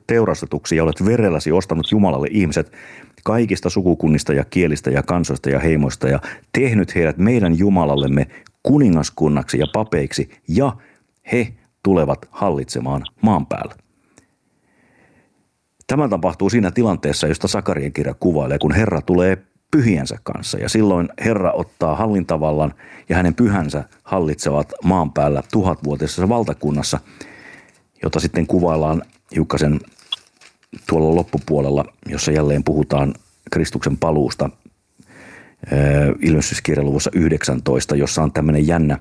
teurastetuksi ja olet verelläsi ostanut Jumalalle ihmiset kaikista sukukunnista ja kielistä ja kansoista ja heimoista ja tehnyt heidät meidän Jumalallemme kuningaskunnaksi ja papeiksi ja he tulevat hallitsemaan maan päällä. Tämä tapahtuu siinä tilanteessa, josta Sakarian kirja kuvailee, kun Herra tulee pyhiensä kanssa ja silloin Herra ottaa hallintavallan ja hänen pyhänsä hallitsevat maan päällä 1000-vuotisessa valtakunnassa, jota sitten kuvaillaan hiukkasen tuolla loppupuolella, jossa jälleen puhutaan Kristuksen paluusta Ilmestyskirjan luvussa 19, jossa on tämmöinen jännä,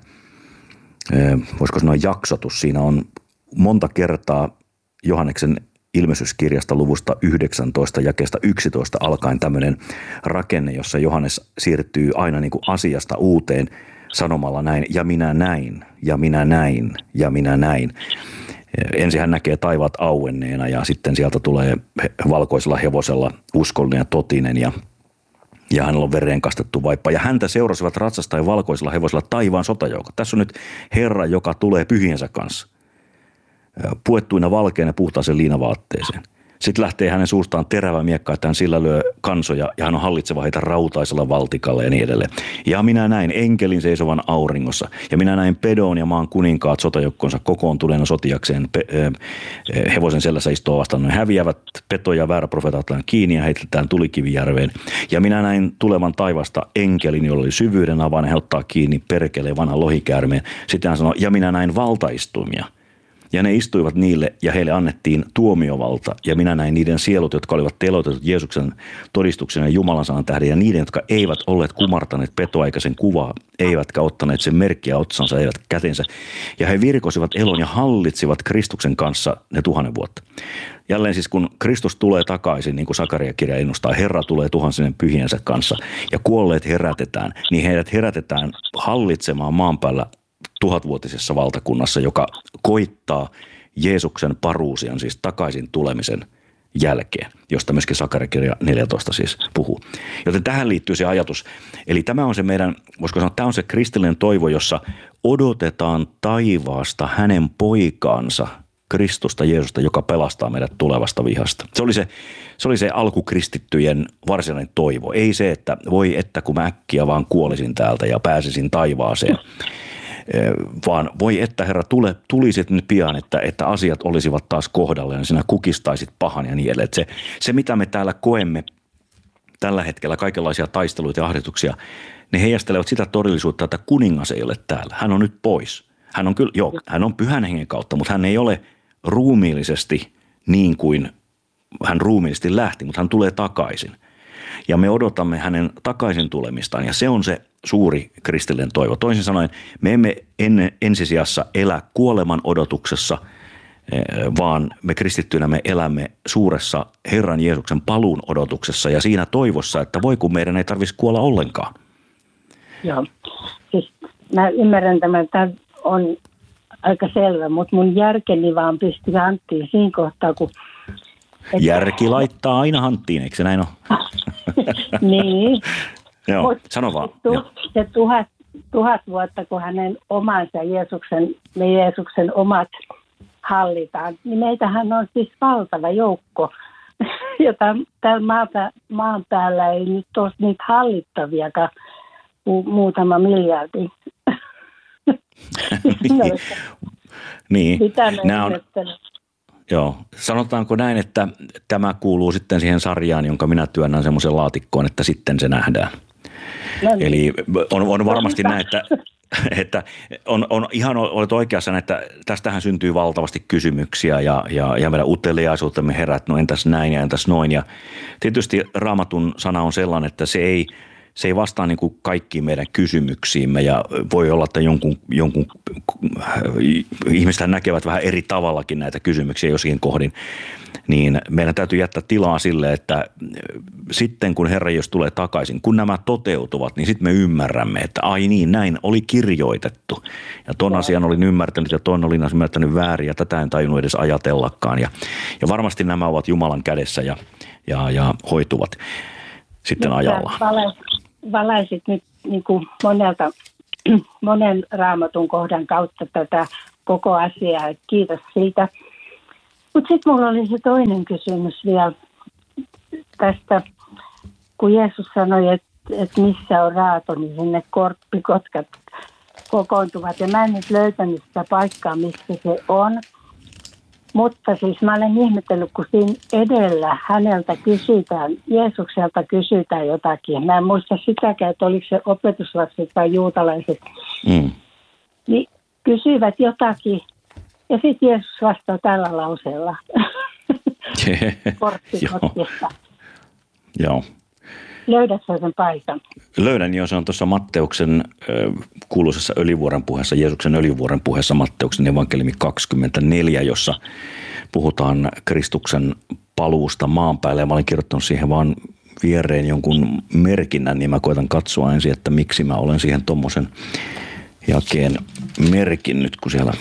voisiko sanoa jaksotus. Siinä on monta kertaa Johanneksen Ilmestyskirjasta luvusta 19 jakeesta 11 alkaen tämmöinen rakenne, jossa Johannes siirtyy aina niin kuin asiasta uuteen sanomalla näin, ja minä näin, ja minä näin, ja minä näin. Ensin hän näkee taivaat auenneena ja sitten sieltä tulee valkoisella hevosella uskollinen ja totinen ja hänellä on vereen kastettu vaippa. Ja häntä seurasivat ratsastaen valkoisella hevosella taivaan sotajoukot. Tässä on nyt Herra, joka tulee pyhiensä kanssa. Puettuina valkean ja puhtaaseen liinavaatteeseen. Sitten lähtee hänen suustaan terävä miekka, että hän sillä lyö kansoja ja hän on hallitseva heitä rautaisella valtikalla ja niin edelleen. Ja minä näin enkelin seisovan auringossa ja minä näin Pedon ja maan kuninkaat sotajoukkonsa kokoontuneena sotiakseen hevosen sellässä istua vastaan. Ne häviävät Peto ja väärä profeetta otetaan kiinni ja heitetään tulikivijärveen. Ja minä näin tulevan taivasta enkelin, jolla oli syvyyden avain ja he ottaa kiinni perkeleen vanhan lohikäärmeen. Sitten hän sanoi, ja minä näin valtaistuimia. Ja ne istuivat niille ja heille annettiin tuomiovalta ja minä näin niiden sielut, jotka olivat teloitetut Jeesuksen todistuksen ja Jumalan sanan tähden ja niiden, jotka eivät olleet kumartaneet petoa eikä sen kuvaa, eivätkä ottaneet sen merkkiä otsansa, eivät kätensä. Ja he virkosivat elon ja hallitsivat Kristuksen kanssa ne 1000 vuotta. Jälleen siis kun Kristus tulee takaisin, niin kuin Sakarian kirja ennustaa, Herra tulee tuhansinen pyhiensä kanssa ja kuolleet herätetään, niin heidät herätetään hallitsemaan maan päällä 1000-vuotisessa valtakunnassa, joka koittaa Jeesuksen paruusian, siis takaisin tulemisen jälkeen, josta myöskin Sakarian kirja 14 siis puhuu. Joten tähän liittyy se ajatus. Eli tämä on se meidän, voisiko sanoa, tämä on se kristillinen toivo, jossa odotetaan taivaasta hänen poikaansa, Kristusta, Jeesusta, joka pelastaa meidät tulevasta vihasta. Se oli se alkukristittyjen varsinainen toivo. Ei se, että voi että kun mä äkkiä vaan kuolisin täältä ja pääsisin taivaaseen, vaan voi että Herra tulisit nyt pian, että asiat olisivat taas kohdalleen ja sinä kukistaisit pahan ja niin edelleen. Se mitä me täällä koemme tällä hetkellä, kaikenlaisia taisteluita ja ahdituksia, ne heijastelevat sitä todellisuutta, että kuningas ei ole täällä. Hän on nyt pois. Hän on kyllä, hän on pyhän hengen kautta, mutta hän ei ole ruumiillisesti niin kuin hän ruumiillisesti lähti, mutta hän tulee takaisin. Ja me odotamme hänen takaisin tulemistaan ja se on se suuri kristillinen toivo. Toisin sanoen me emme ensisijassa elä kuoleman odotuksessa, vaan me kristittyinä me elämme suuressa Herran Jeesuksen paluun odotuksessa ja siinä toivossa, että voi kun meidän ei tarvitsisi kuolla ollenkaan. Joo, siis mä ymmärrän tämän, tämä on aika selvä, mutta mun järkeni vaan pystyy hanttiin siinä kohtaa, kun... Järki laittaa aina hanttiin, eikö se näin ole? Niin. Joo, sano vaan. Se 1000 vuotta, kun hänen omansa Jeesuksen omat hallitaan, niin meitähän on siis valtava joukko, jota täällä maan päällä ei nyt ole niitä hallittaviakaan muutama miljardi. Niin. Mitä Joo. Sanotaanko näin, että tämä kuuluu sitten siihen sarjaan, jonka minä työnnän semmoisen laatikkoon, että sitten se nähdään. No niin. Eli on varmasti näin, että on ihan olet oikeassa, että tästähän syntyy valtavasti kysymyksiä ja meidän uteliaisuutemme herät, no entäs näin ja entäs noin. Ja tietysti Raamatun sana on sellainen, että se ei vastaa niin kuin kaikkiin meidän kysymyksiimme ja voi olla, että jonkun ihmiset näkevät vähän eri tavallakin näitä kysymyksiä joskin kohdin, niin meidän täytyy jättää tilaa sille, että sitten kun Herra Jeesus tulee takaisin, kun nämä toteutuvat, niin sitten me ymmärrämme, että ai niin, näin oli kirjoitettu ja ton asian olin ymmärtänyt ja ton olin ymmärtänyt väärin ja tätä en tajunnut edes ajatellakaan ja varmasti nämä ovat Jumalan kädessä ja hoituvat sitten ajallaan. Valaisit nyt niin kuin monen Raamatun kohdan kautta tätä koko asiaa. Kiitos siitä. Mutta sitten mulla oli se toinen kysymys vielä tästä, kun Jeesus sanoi, että missä on raato, niin sinne korppikotkat kokoontuvat. Ja mä en nyt löytänyt sitä paikkaa, missä se on. Mutta siis mä olen ihmetellyt, kun siinä edellä häneltä kysytään, Jeesukselta kysytään jotakin. Mä en muista sitäkään, että oliko se opetuslapset tai juutalaiset. Niin kysyivät jotakin ja sitten Jeesus vastaa tällä lauseella korppikotkista. Joo. Löydätkö sen paikan? Löydän jo, se on tuossa Matteuksen kuuluisessa öljyvuoren puheessa, Jeesuksen öljyvuoren puheessa Matteuksen evankeliumi 24, jossa puhutaan Kristuksen paluusta maan päälle. Ja mä olen kirjoittanut siihen vaan viereen jonkun merkinnän, niin mä koitan katsoa ensin, että miksi mä olen siihen tommosen jakeen merkinnyt, kun siellä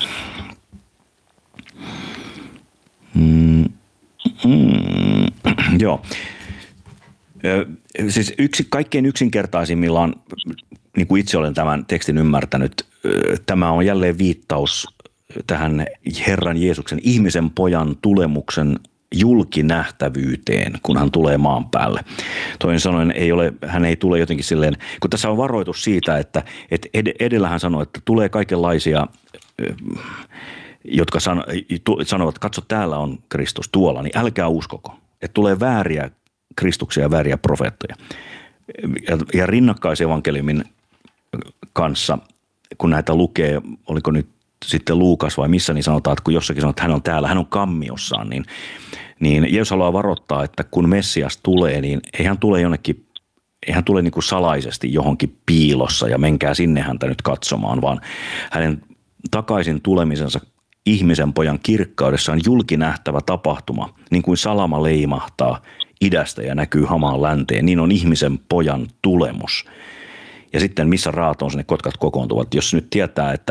joo. Siis kaikkein yksinkertaisimmillaan, niin kuin itse olen tämän tekstin ymmärtänyt, tämä on jälleen viittaus tähän Herran Jeesuksen ihmisen pojan tulemuksen julkinähtävyyteen, kun hän tulee maan päälle. Toisin sanoen hän ei tule jotenkin silleen, kun tässä on varoitus siitä, että edellä hän sanoi, että tulee kaikenlaisia, jotka sanovat, katso täällä on Kristus tuolla, niin älkää uskoko, että tulee vääriä Kristuksia ja vääriä profeettoja. Ja rinnakkaisevankeliumin kanssa, kun näitä lukee, oliko nyt sitten Luukas vai missä, niin sanotaan, että kun jossakin sanotaan, että hän on täällä, hän on kammiossaan, niin Jeesus haluaa varoittaa, että kun Messias tulee, niin ei hän tule niin kuin salaisesti johonkin piilossa ja menkää sinne häntä nyt katsomaan, vaan hänen takaisin tulemisensa ihmisen pojan kirkkaudessa on julkinähtävä tapahtuma, niin kuin salama leimahtaa idästä ja näkyy hamaan länteen, niin on ihmisen pojan tulemus. Ja sitten missä raatoon ne kotkat kokoontuvat, jos nyt tietää, että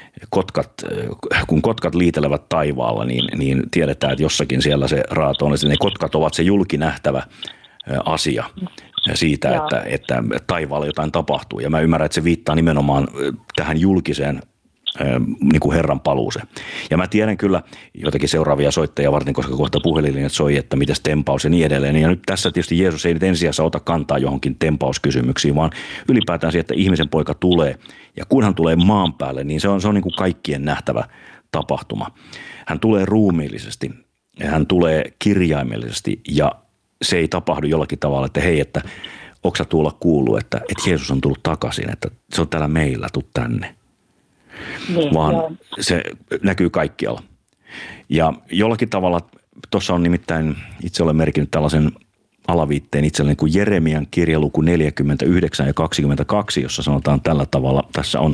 kun kotkat liitelevät taivaalla, niin tiedetään, että jossakin siellä se raato on, että ne kotkat ovat se julkinähtävä asia siitä, että taivaalla jotain tapahtuu. Ja mä ymmärrän, että se viittaa nimenomaan tähän julkiseen niin kuin Herran paluuseen. Ja mä tiedän kyllä jotakin seuraavia soittajia varten, koska kohta puhelinlinjat soi, että mitäs tempaus ja niin edelleen. Ja nyt tässä tietysti Jeesus ei nyt ensisijaisesti ota kantaa johonkin tempauskysymyksiin, vaan ylipäätään siihen, että ihmisen poika tulee. Ja kun hän tulee maan päälle, niin se on niin kuin kaikkien nähtävä tapahtuma. Hän tulee ruumiillisesti, hän tulee kirjaimellisesti ja se ei tapahdu jollakin tavalla, että hei, että oksa tuolla kuuluu, että Jeesus on tullut takaisin, että se on täällä meillä, tuu tänne. Niin, vaan se näkyy kaikkialla. Ja jollakin tavalla, tuossa on nimittäin, itse olen merkinnyt tällaisen alaviitteen itselleni kuin Jeremian kirja luku 49 ja 22, jossa sanotaan tällä tavalla, tässä on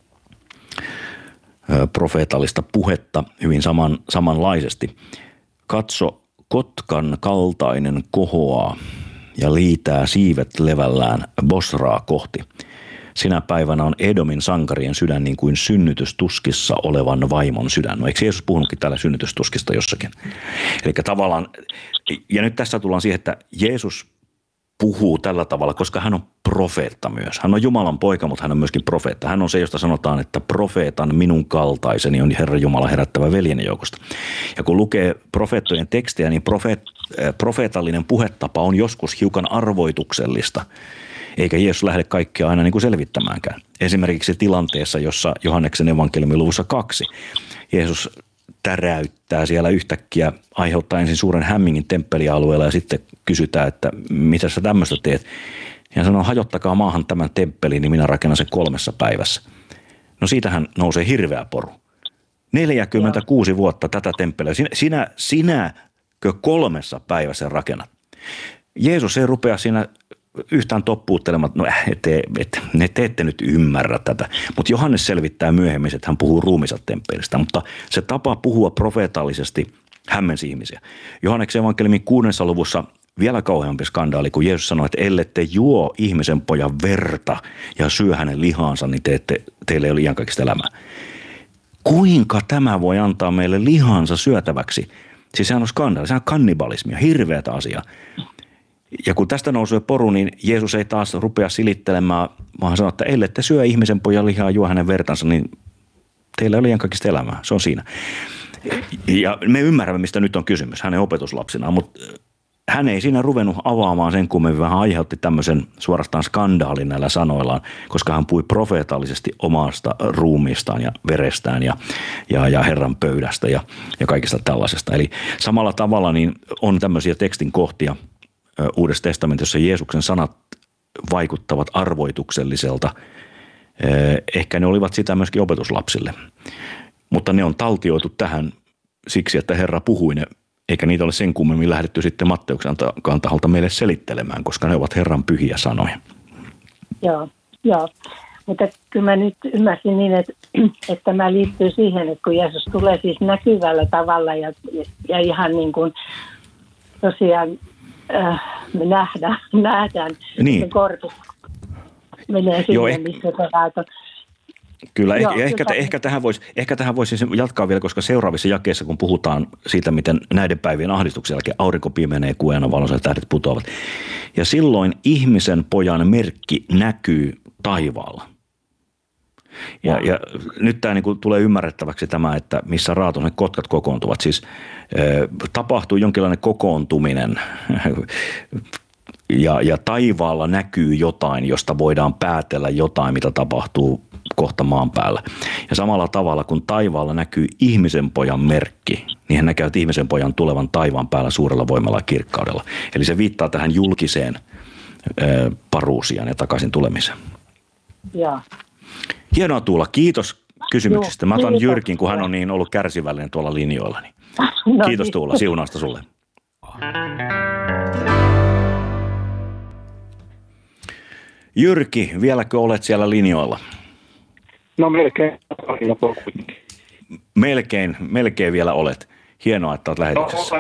profeetallista puhetta hyvin samanlaisesti. Katso, kotkan kaltainen kohoaa ja liitää siivet levällään Bosraa kohti. Sinä päivänä on Edomin sankarien sydän niin kuin synnytystuskissa olevan vaimon sydän. No eikö Jeesus puhunutkin täällä synnytystuskista jossakin? Eli tavallaan, ja nyt tässä tullaan siihen, että Jeesus puhuu tällä tavalla, koska hän on profeetta myös. Hän on Jumalan poika, mutta hän on myöskin profeetta. Hän on se, josta sanotaan, että profeetan minun kaltaiseni on Herra Jumala herättävä veljeni joukosta. Ja kun lukee profeettojen tekstejä, niin profeetallinen puhetapa on joskus hiukan arvoituksellista. Eikä Jeesus lähde kaikkea aina niin kuin selvittämäänkään. Esimerkiksi tilanteessa, jossa Johanneksen evankeliumin luvussa 2 Jeesus täräyttää siellä yhtäkkiä, aiheuttaa ensin suuren hämmingin temppelialueella ja sitten kysytään, että mitä sä tämmöistä teet. Ja hän sanoo, hajottakaa maahan tämän temppelin, niin minä rakennan sen 3 päivässä. No siitähän nousee hirveä poru. 46 vuotta tätä temppeliä. Sinäkö 3 päivässä rakennat? Jeesus ei rupea siinä yhtään toppuuttelemaan, että te ette nyt ymmärrä tätä. Mutta Johannes selvittää myöhemmin, että hän puhuu ruumiinsa temppelistä, mutta se tapa puhua profeetallisesti hämmensi ihmisiä. Johanneksen evankeliumin 6. luvussa vielä kauheampi skandaali, kun Jeesus sanoi, että ellette juo ihmisen pojan verta ja syö hänen lihaansa, niin teille ei ole iankaikkista elämää. Kuinka tämä voi antaa meille lihansa syötäväksi? Siis sehän on skandaali, sehän on kannibalismia, hirveätä asiaa. Ja kun tästä nousee poru, niin Jeesus ei taas rupea silittelemään, vaan sanoo, että ellette syö ihmisen pojan lihaa, juo hänen vertansa, niin teillä ei ole iankaikkista elämää. Se on siinä. Ja me ymmärrämme, mistä nyt on kysymys hänen opetuslapsinaan, mutta hän ei siinä ruvennut avaamaan sen kummemmin, hän aiheutti tämmöisen suorastaan skandaalin näillä sanoillaan, koska hän puhui profeetallisesti omasta ruumiistaan ja verestään ja Herran pöydästä ja kaikesta tällaisesta. Eli samalla tavalla niin on tämmöisiä tekstin kohtia Uudessa testamentissa, jossa Jeesuksen sanat vaikuttavat arvoitukselliselta. Ehkä ne olivat sitä myöskin opetuslapsille, mutta ne on taltioitu tähän siksi, että Herra puhui ne, eikä niitä ole sen kummemmin lähdetty sitten Matteuksen taholta meille selittelemään, koska ne ovat Herran pyhiä sanoja. Joo. Mutta kyllä mä nyt ymmärsin niin, että tämä liittyy siihen, että kun Jeesus tulee siis näkyvällä tavalla ja ihan niin kuin tosiaan me nähdään niin. Se korpi menee sinne, missä se on. Kyllä, ehkä tähän voisi jatkaa vielä, koska seuraavissa jakeissa, kun puhutaan siitä, miten näiden päivien ahdistuksen jälkeen aurinko pimenee, kuuena valonsa ja tähdet putoavat. Ja silloin ihmisen pojan merkki näkyy taivaalla. Ja nyt tämä niin tulee ymmärrettäväksi tämä, että missä raatoiset kotkat kokoontuvat. Siis tapahtuu jonkinlainen kokoontuminen ja taivaalla näkyy jotain, josta voidaan päätellä jotain, mitä tapahtuu kohta maan päällä. Ja samalla tavalla, kun taivaalla näkyy ihmisen pojan merkki, niin hän näkee ihmisen pojan tulevan taivaan päällä suurella voimalla ja kirkkaudella. Eli se viittaa tähän julkiseen paruusiaan ja takaisin tulemiseen. Joo. Hienoa Tuula, kiitos kysymyksistä. Mä otan Jyrkin, kun hän on niin ollut kärsivällinen tuolla linjoilla. Niin. Kiitos Tuula, siunausta sulle. Jyrki, vieläkö olet siellä linjoilla? No melkein. Melkein vielä olet. Hienoa, että olet lähetyksessä.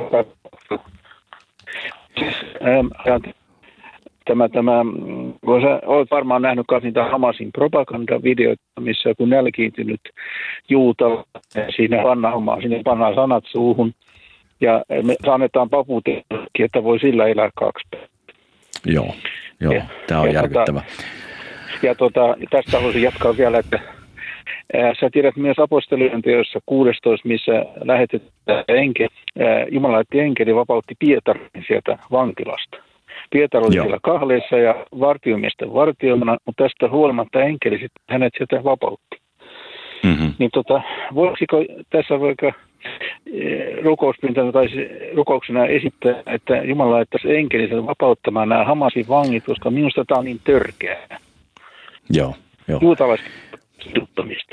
Olet varmaan nähnyt myös niitä Hamasin propagandavideoita, missä kun nälkiintynyt juutalainen siinä pannaan sanat suuhun ja me annetaan papuutellekin, että voi sillä elää 2 päivää. Joo, tämä on järkyttävä. Tästä haluaisin jatkaa vielä, että sä tiedät myös apostolien teossa 16, missä lähetetään Jumala lähetti enkeli vapautti Pietarin sieltä vankilasta. Pietar oli siellä kahleissa ja vartiomiesten vartiomana, mutta tästä huolimatta enkeli sitten hänet sieltä vapautti. Mm-hmm. Niin voisiko tässä vaikka rukouspyyntönä tai rukouksena esittää, että Jumala laittaisi enkelisen vapauttamaan nämä Hamasin vangit, koska minusta tämä on niin törkeää. Joo. Juutalaisten juttamista.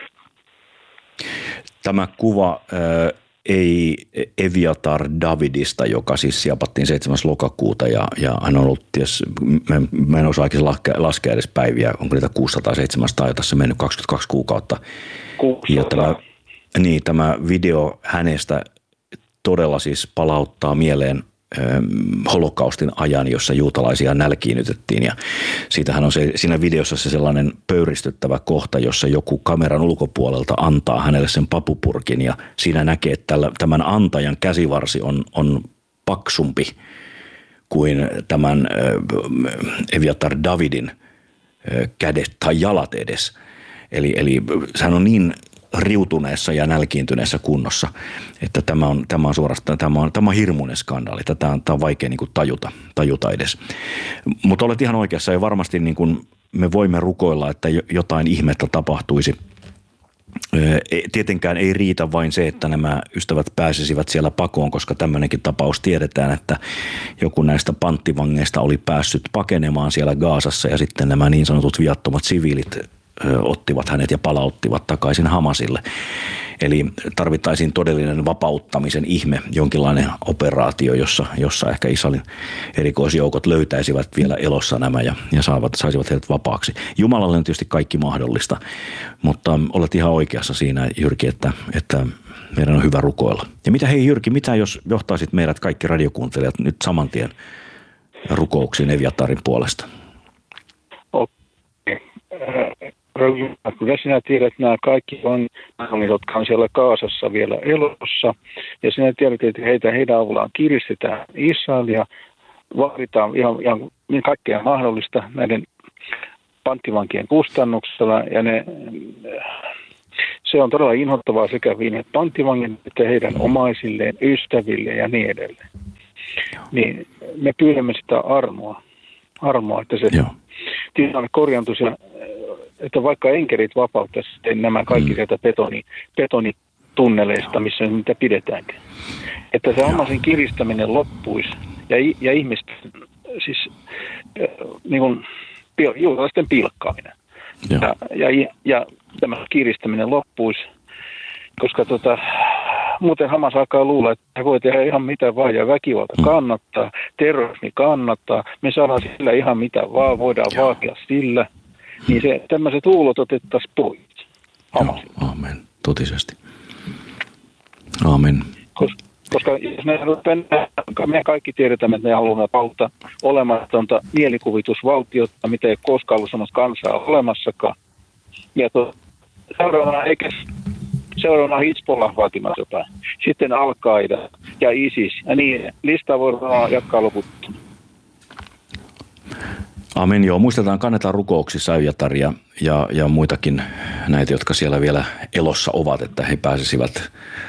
Tämä kuva ei Eviatar Davidista, joka siis siapattiin 7. lokakuuta ja hän on ollut, mä en osaa laskea edes päiviä, onko niitä 600-700, jo tässä mennyt 22 kuukautta. 600. Ja tämä video hänestä todella siis palauttaa mieleen holokaustin ajan, jossa juutalaisia nälkiinnytettiin, ja siitähän on siinä videossa se sellainen pöyristyttävä kohta, jossa joku kameran ulkopuolelta antaa hänelle sen papupurkin, ja siinä näkee, että tämän antajan käsivarsi on paksumpi kuin tämän Eviatar Davidin kädet tai jalat edes. Eli sehän on niin riutuneessa ja nälkiintyneessä kunnossa, että tämä on suorastaan, tämä on hirmuinen skandaali. Tämä on vaikea niin kuin tajuta edes. Mutta olet ihan oikeassa ja varmasti niin kuin me voimme rukoilla, että jotain ihmettä tapahtuisi. Tietenkään ei riitä vain se, että nämä ystävät pääsisivät siellä pakoon, koska tämmöinenkin tapaus tiedetään, että joku näistä panttivangeista oli päässyt pakenemaan siellä Gazassa ja sitten nämä niin sanotut viattomat siviilit ottivat hänet ja palauttivat takaisin Hamasille. Eli tarvittaisiin todellinen vapauttamisen ihme, jonkinlainen operaatio, jossa ehkä Israelin erikoisjoukot löytäisivät vielä elossa nämä ja saisivat heidät vapaaksi. Jumalalle on tietysti kaikki mahdollista, mutta olet ihan oikeassa siinä, Jyrki, että meidän on hyvä rukoilla. Ja Jyrki, mitä jos johtaisit meidät kaikki radiokuuntelijat nyt saman tien rukouksiin Eviatarin puolesta? Kyllä sinä tiedät nämä kaikki vangit, jotka on siellä Gazassa vielä elossa, ja sinä tiedät, että heidän avullaan kiristetään Israelia, vaaditaan ihan kaikkea mahdollista näiden panttivankien kustannuksella, ja se on todella inhottavaa sekä panttivangille että heidän omaisilleen, ystävilleen ja niin edelleen. Niin me pyydämme sitä armoa, että se tilanne korjaantuisi, että vaikka enkelit vapauttaisiin nämä kaikki sieltä betonitunneleista, missä niitä pidetäänkään. Että se Hamasin kiristäminen loppuisi ja ihmisten, siis niin kuin juutalaisten pilkkaaminen. Ja tämä kiristäminen loppuisi, koska muuten Hamas alkaa luulla, että he voi tehdä ihan mitä vaan ja väkivalta kannattaa, terrorismi kannattaa, me saadaan sillä ihan mitä vaan, voidaan vaatia sillä, niin se tämmöiset luulot otettaisiin pois Hamasilta. Aamen, totisesti. Aamen. Koska jos me kaikki tiedetään, että me haluamme pauttaa olematonta mielikuvitusvaltiota, mitä ei koskaan ollut sellaista kansaa olemassakaan. Ja seuraavana Hizbollah vaatimassa jotain. Sitten Al-Qaida ja ISIS ja niin. Listaa voidaan jatkaa loputtomaan. Amen, joo. Muistetaan, kannetaan rukouksissa Yataria ja muitakin näitä, jotka siellä vielä elossa ovat, että he pääsisivät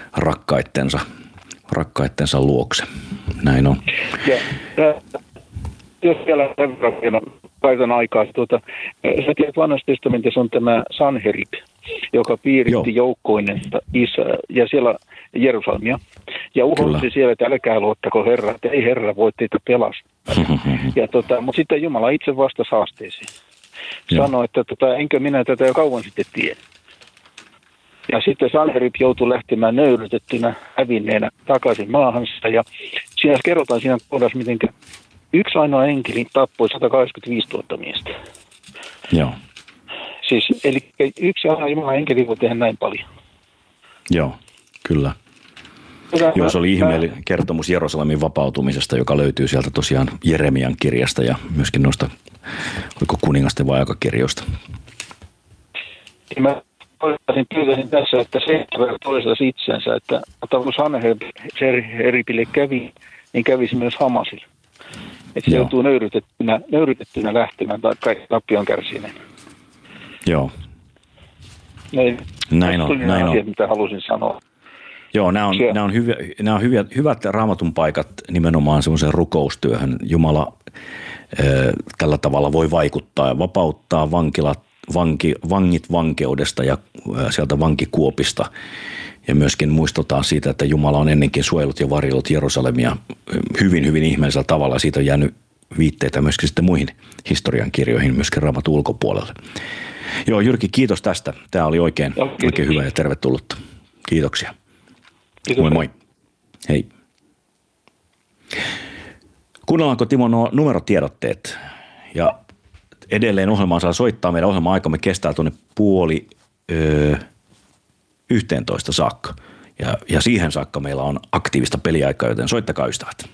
rakkaittensa luokse. Näin on. Ja jos vielä kaitan aikaa, sä tiedät, vanhassa testamentissa on tämä Sanherib, joka piiritti joukkoinensa ja siellä Jerusalemia. Ja uhosi siellä, että älkää luottako Herra, että ei Herra voi teitä pelastaa. Mutta sitten Jumala itse vastasi haasteeseen. Sanoi, että enkö minä tätä jo kauan sitten tiedä. Ja sitten Sanherib joutui lähtemään nöyrytettynä, hävinneenä takaisin maahansa. Ja siinä kerrotaan siinä kohdassa, miten yksi ainoa enkeli tappoi 185 000 miestä. Joo. Siis, eli yksi ainoa Jumalan enkeli voi tehdä näin paljon. Joo, kyllä. Joo, se oli ihmeellinen kertomus Jerusalemin vapautumisesta, joka löytyy sieltä tosiaan Jeremian kirjasta ja myöskin noista, oliko kuningasten vai aikakirjoista. Mä pyytäisin tässä, että se toistaisi itsensä, että kun Sanheribille kävi, niin kävisi myös Hamasille. Että se joutuu nöyrytettynä lähtemään tai tappion kärsineen. Joo. Näin on. Asiat, mitä halusin sanoa. Joo, nämä on hyvät raamatun paikat nimenomaan semmoiseen rukoustyöhön. Jumala tällä tavalla voi vaikuttaa ja vapauttaa vangit vankeudesta ja sieltä vankikuopista. Ja myöskin muistutaan siitä, että Jumala on ennenkin suojellut ja varjellut Jerusalemia hyvin, hyvin ihmeellisellä tavalla. Siitä on jäänyt viitteitä myöskin sitten muihin historiankirjoihin, myöskin raamatun ulkopuolelle. Joo, Jyrki, kiitos tästä. Tämä oli oikein hyvä ja tervetullutta. Kiitoksia. Kiitos. Moi moi. Hei. Kuunnellaanko Timo nuo numerotiedotteet? Ja edelleen ohjelmaan saa soittaa. Meidän ohjelma-aikamme kestää tuonne 10:30 saakka. Ja siihen saakka meillä on aktiivista peliaikaa, joten soittakaa ystävät.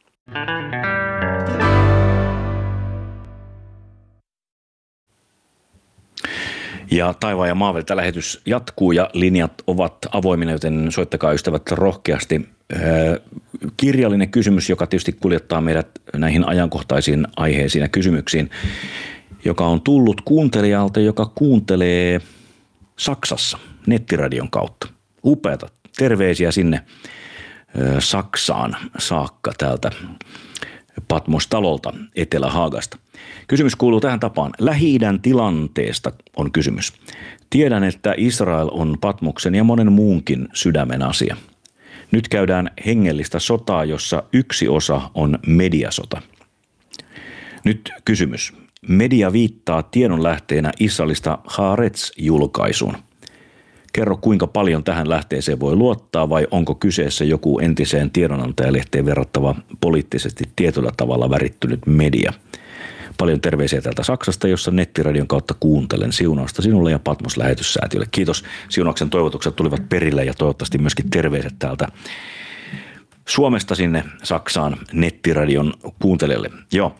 Ja Taivaan ja maan välillä lähetys jatkuu ja linjat ovat avoimina, joten soittakaa ystävät rohkeasti. Kirjallinen kysymys, joka tietysti kuljettaa meidät näihin ajankohtaisiin aiheisiin ja kysymyksiin, joka on tullut kuuntelijalta, joka kuuntelee Saksassa nettiradion kautta. Upeata. Terveisiä sinne Saksaan saakka täältä Patmos-talolta Etelä-Haagasta. Kysymys kuuluu tähän tapaan. Lähi-idän tilanteesta on kysymys. Tiedän, että Israel on Patmoksen ja monen muunkin sydämen asia. Nyt käydään hengellistä sotaa, jossa yksi osa on mediasota. Nyt kysymys. Media viittaa tiedonlähteenä Israelista Haaretz-julkaisuun. Kerro, kuinka paljon tähän lähteeseen voi luottaa vai onko kyseessä joku entiseen tiedonantajalehteen verrattava poliittisesti tietyllä tavalla värittynyt media. Paljon terveisiä täältä Saksasta, jossa nettiradion kautta kuuntelen. Siunausta sinulle ja Patmos-lähetyssäätiölle. Kiitos. Siunauksen toivotukset tulivat perille ja toivottavasti myöskin terveiset täältä Suomesta sinne Saksaan nettiradion kuuntelijalle. Joo.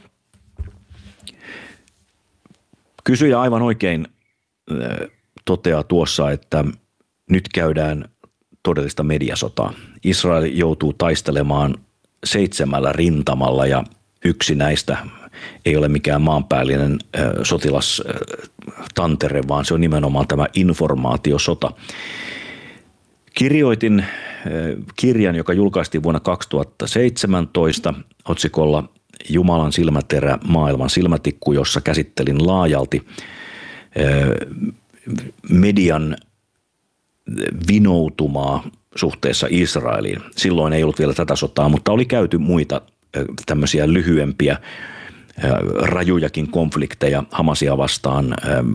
Kysyjä aivan oikein toteaa tuossa, että nyt käydään todellista mediasotaa. Israel joutuu taistelemaan 7 rintamalla ja yksi näistä ei ole mikään maanpäällinen sotilastantere, vaan se on nimenomaan tämä informaatiosota. Kirjoitin kirjan, joka julkaistiin vuonna 2017 otsikolla Jumalan silmäterä, maailman silmätikku, jossa käsittelin laajalti median vinoutumaa suhteessa Israeliin. Silloin ei ollut vielä tätä sotaa, mutta oli käyty muita tämmöisiä lyhyempiä, rajujakin konflikteja Hamasia vastaan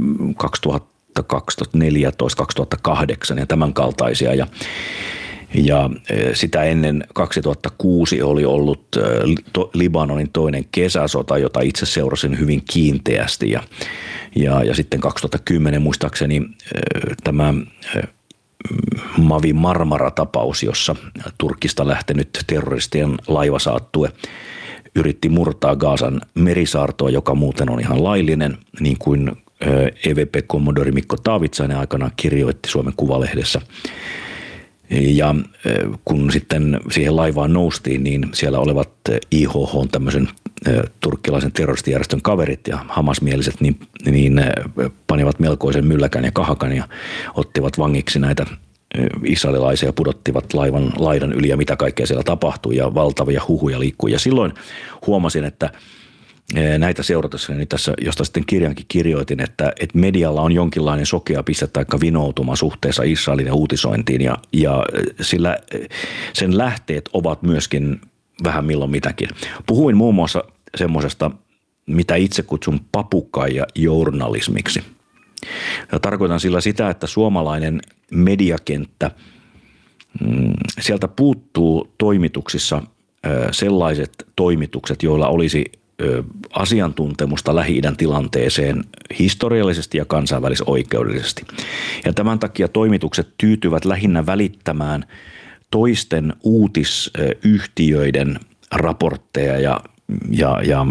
2014, 2008 ja tämän kaltaisia. Ja sitä ennen 2006 oli ollut Libanonin toinen kesäsota, jota itse seurasin hyvin kiinteästi. Ja sitten 2010 muistaakseni tämä Mavi Marmara-tapaus, jossa Turkista lähtenyt terroristien laivasaattue yritti murtaa Gaasan merisaartoa, joka muuten on ihan laillinen, niin kuin EVP-kommodori Mikko Taavitsainen aikana kirjoitti Suomen Kuvalehdessä. Ja kun sitten siihen laivaan noustiin, niin siellä olevat IHH, tämmöisen turkkilaisen terroristijärjestön kaverit ja hamasmieliset, niin panivat melkoisen mylläkän ja kahakan ja ottivat vangiksi näitä israelilaisia ja pudottivat laivan laidan yli ja mitä kaikkea siellä tapahtui ja valtavia huhuja liikkui. Ja silloin huomasin, että näitä seuratessani tässä, josta sitten kirjankin kirjoitin, että medialla on jonkinlainen sokea piste tai vinoutuma suhteessa Israelin ja uutisointiin ja sillä sen lähteet ovat myöskin vähän milloin mitäkin. Puhuin muun muassa semmoisesta, mitä itse kutsun papukaija-journalismiksi. Ja tarkoitan sillä sitä, että suomalainen mediakenttä, sieltä puuttuu toimituksissa sellaiset toimitukset, joilla olisi asiantuntemusta Lähi-idän tilanteeseen historiallisesti ja kansainvälisoikeudellisesti. Ja tämän takia toimitukset tyytyvät lähinnä välittämään toisten uutisyhtiöiden raportteja ja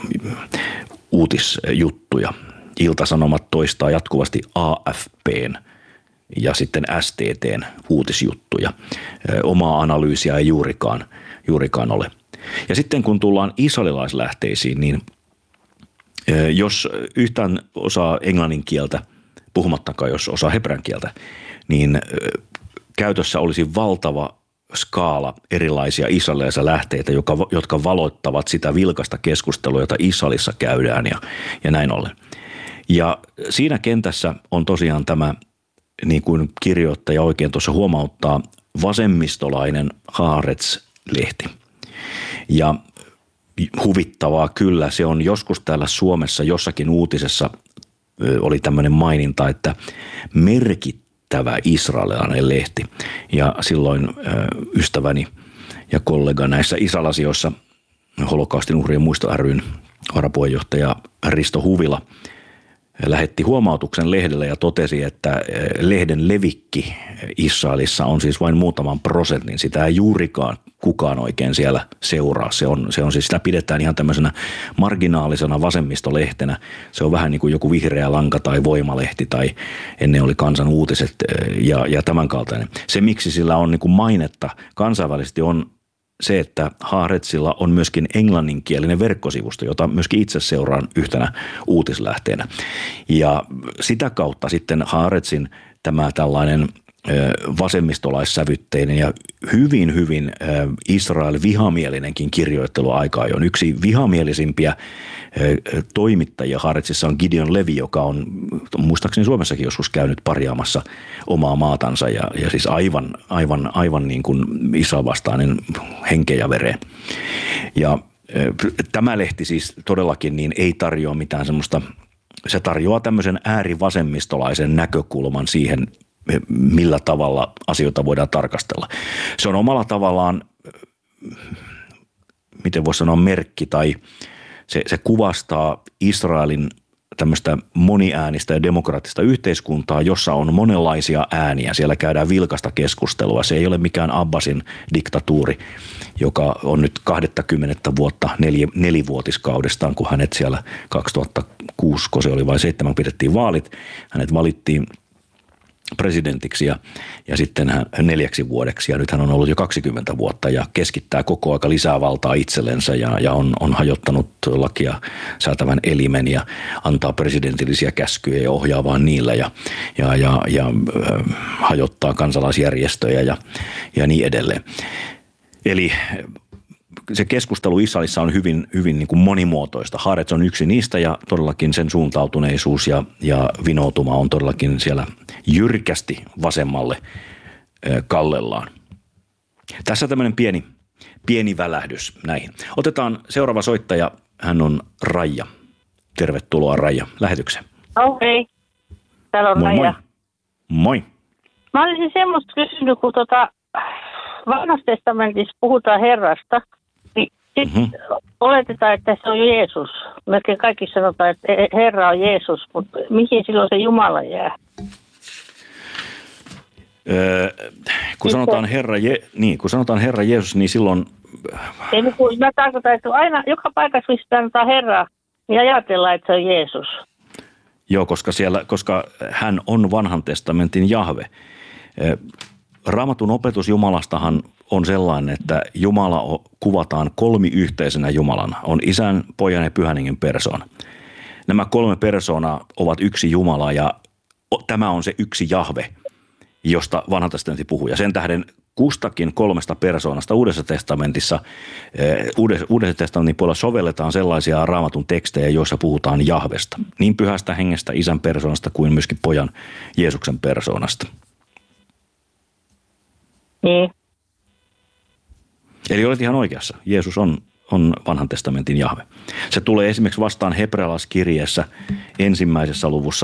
uutisjuttuja. Ilta-Sanomat toistaa jatkuvasti AFP:n ja sitten STT:n uutisjuttuja. Omaa analyysiä ei juurikaan ole. Ja sitten kun tullaan israelilaislähteisiin, niin jos yhtään osaa englannin kieltä, puhumattakaan jos osaa hebrean kieltä, niin käytössä olisi valtava skaala erilaisia israelilaisia lähteitä, jotka valoittavat sitä vilkasta keskustelua, jota Israelissa käydään ja näin ollen. Ja siinä kentässä on tosiaan tämä, niin kuin kirjoittaja oikein tuossa huomauttaa, vasemmistolainen Haaretz-lehti. Ja huvittavaa kyllä, se on joskus täällä Suomessa jossakin uutisessa oli tämmöinen maininta, että merkittävä israelilainen lehti. Ja silloin ystäväni ja kollega näissä Israel-asioissa, Holokaustin uhrien muisto ry:n varapuheenjohtaja Risto Huvila lähetti huomautuksen lehdelle ja totesi, että lehden levikki Israelissa on siis vain muutaman prosentin. Sitä ei juurikaan kukaan oikein siellä seuraa. Se on siis, sitä pidetään ihan tämmöisenä marginaalisena vasemmistolehtenä. Se on vähän niin kuin joku Vihreä Lanka tai Voimalehti tai ennen oli Kansan Uutiset ja tämän kaltainen. Se miksi sillä on niin kuin mainetta kansainvälisesti on se, että Haaretzilla on myöskin englanninkielinen verkkosivusto, jota myöskin itse seuraan yhtenä uutislähteenä. Ja sitä kautta sitten Haaretzin tämä tällainen vasemmistolaissävytteinen ja hyvin Israel-vihamielinenkin kirjoittelu aika ajoin. Yksi vihamielisimpiä toimittajia Haaretzissa on Gideon Levy, joka on muistaakseni Suomessakin joskus käynyt parjaamassa omaa maatansa ja siis aivan niin kuin Israel-vastainen henkeä ja vereen. Ja tämä lehti siis todellakin niin ei tarjoa mitään semmoista, se tarjoaa tämmöisen äärivasemmistolaisen näkökulman siihen, millä tavalla asioita voidaan tarkastella. Se on omalla tavallaan, miten voisi sanoa, merkki tai se kuvastaa Israelin tämmöistä moniäänistä ja demokraattista yhteiskuntaa, jossa on monenlaisia ääniä. Siellä käydään vilkasta keskustelua. Se ei ole mikään Abbasin diktatuuri, joka on nyt 20 vuotta nelivuotiskaudestaan, kun hänet siellä 2006, kun se oli vain 7, pidettiin vaalit. Hänet valittiin presidentiksi ja sitten hän 4 vuodeksi ja nyt hän on ollut jo 20 vuotta ja keskittää koko aika lisää valtaa itsellensä ja on hajottanut lakia säätävän elimen ja antaa presidentillisiä käskyjä ja ohjaa vaan niillä ja hajottaa kansalaisjärjestöjä ja niin edelleen. Eli se keskustelu Israelissa on hyvin niin kuin monimuotoista. Haaretz on yksi niistä ja todellakin sen suuntautuneisuus ja vinoutuma on todellakin siellä jyrkästi vasemmalle kallellaan. Tässä tämmöinen pieni välähdys näihin. Otetaan seuraava soittaja. Hän on Raija. Tervetuloa Raija lähetykseen. Okei. Täällä on Raija. Moi. Mä olisin semmoista kysynyt, kun Vanhassa testamentissa puhutaan Herrasta, niin sitten oletetaan, että se on Jeesus. Melkein kaikki sanotaan, että Herra on Jeesus, mutta mihin silloin se Jumala jää? Kun sanotaan Herra Jeesus, niin silloin... Ei, kun mä tarkoitan, että aina joka paikassa, missä sanotaan Herra, niin ajatellaan, että se on Jeesus. Joo, koska hän on Vanhan testamentin Jahve. Raamatun opetus Jumalastahan on sellainen, että Jumala kuvataan kolmiyhteisenä Jumalana. On Isän, Pojan ja Pyhän Hengen persoona. Nämä 3 persoonaa ovat yksi Jumala ja tämä on se yksi Jahve, josta Vanha testamentti puhuu. Ja sen tähden kustakin 3 persoonasta Uudessa testamentissa, Uudessa testamentin puolella sovelletaan sellaisia Raamatun tekstejä, joissa puhutaan Jahvesta. Niin Pyhästä Hengestä, Isän persoonasta kuin myöskin Pojan Jeesuksen persoonasta. Niin. Eli olet ihan oikeassa. Jeesus on Vanhan testamentin Jahve. Se tulee esimerkiksi vastaan hebrealaiskirjeessä 1. luvussa,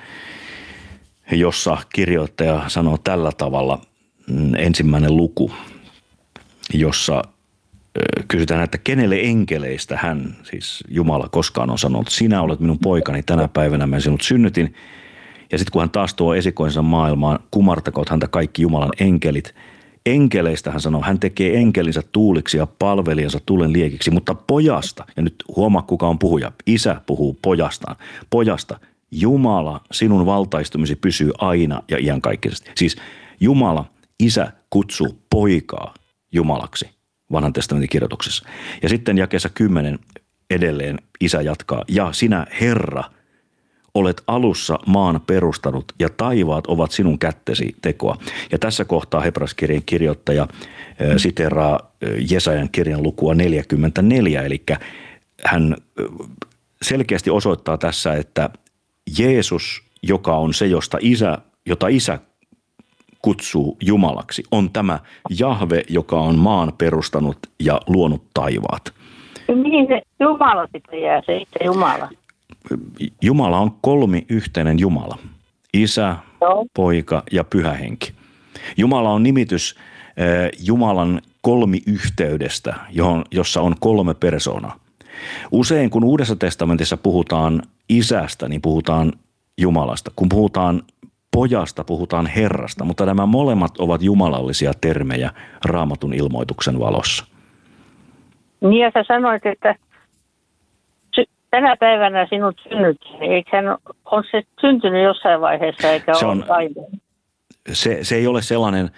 jossa kirjoittaja sanoo tällä tavalla, 1. luku, jossa kysytään, että kenelle enkeleistä hän, siis Jumala, koskaan on sanonut, sinä olet minun poikani, tänä päivänä mä sinut synnytin. Ja sitten kun hän taas tuo esikoinsa maailmaan, kumartakoot häntä kaikki Jumalan enkelit. Enkeleistä hän sanoo, hän tekee enkelinsä tuuliksi ja palvelijansa tulen liekiksi, mutta pojasta, ja nyt huomaa kuka on puhuja, isä puhuu pojastaan, pojasta, Jumala, sinun valtaistumisi pysyy aina ja iankaikkisesti. Siis Jumala, isä kutsuu poikaa Jumalaksi Vanhan testamentin kirjoituksessa. Ja sitten jakeessa 10 edelleen isä jatkaa, ja sinä Herra, olet alussa maan perustanut ja taivaat ovat sinun kättesi tekoa. Ja tässä kohtaa Hebraiskirjan kirjoittaja siteraa Jesajan kirjan lukua 44, eli hän selkeästi osoittaa tässä, että Jeesus, joka on se, jota isä kutsuu Jumalaksi, on tämä Jahve, joka on maan perustanut ja luonut taivaat. Mihin se Jumala sitten jää, se itse Jumala? Jumala on kolmiyhteinen Jumala. Isä, Poika ja Pyhä Henki. Jumala on nimitys Jumalan kolmiyhteydestä, jossa on 3 persoonaa. Usein kun Uudessa testamentissa puhutaan isästä, niin puhutaan Jumalasta. Kun puhutaan pojasta, puhutaan Herrasta, mutta nämä molemmat ovat jumalallisia termejä Raamatun ilmoituksen valossa. Niin ja sä sanoit, että tänä päivänä sinut synnyttiin. Eikö on se syntynyt jossain vaiheessa eikä ole aina? Se ei ole sellainen,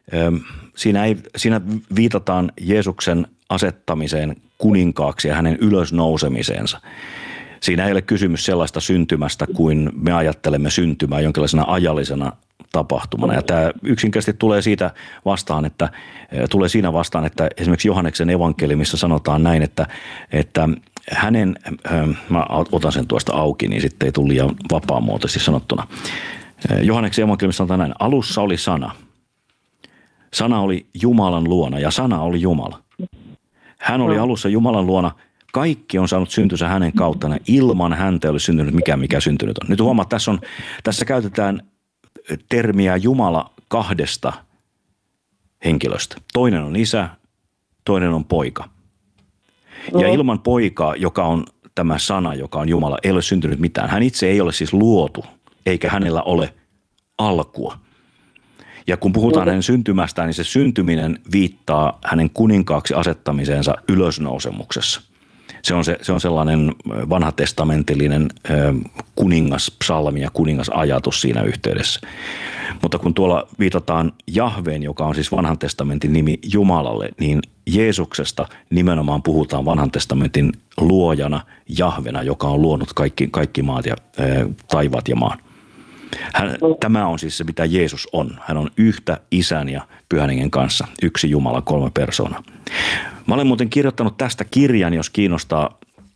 siinä viitataan Jeesuksen asettamiseen kuninkaaksi ja hänen ylösnousemiseensa. Siinä ei ole kysymys sellaista syntymästä kuin me ajattelemme syntymää jonkinlaisena ajallisena tapahtumana. Ja tämä yksinkertaisesti tulee siinä vastaan, että esimerkiksi Johanneksen evankeliumissa sanotaan näin, että hänen, mä otan sen tuosta auki, niin sitten ei tule liian vapaamuotoisesti sanottuna. Johanneksen evankeliumissa sanotaan näin, alussa oli sana. Sana oli Jumalan luona ja sana oli Jumala. Hän oli alussa Jumalan luona. Kaikki on saanut syntynsä hänen kauttaan. Ilman häntä ei ole syntynyt mikä syntynyt on. Nyt huomaat, tässä käytetään termiä Jumala 2 henkilöstä. Toinen on isä, toinen on poika. Ja ilman poikaa, joka on tämä sana, joka on Jumala, ei ole syntynyt mitään. Hän itse ei ole siis luotu, eikä hänellä ole alkua. Ja kun puhutaan hänen syntymästään, niin se syntyminen viittaa hänen kuninkaaksi asettamiseensa ylösnousemuksessa. Se on sellainen vanhatestamentillinen kuningaspsalmi ja kuningasajatus siinä yhteydessä. Mutta kun tuolla viitataan Jahveen, joka on siis vanhan testamentin nimi Jumalalle, niin Jeesuksesta nimenomaan puhutaan vanhan testamentin luojana Jahvena, joka on luonut kaikki maat ja taivaat ja maan. Tämä on siis se, mitä Jeesus on. Hän on yhtä Isän ja Pyhän Hengen kanssa, yksi Jumala, 3 persoonaa. Mä olen muuten kirjoittanut tästä kirjan, jos kiinnostaa.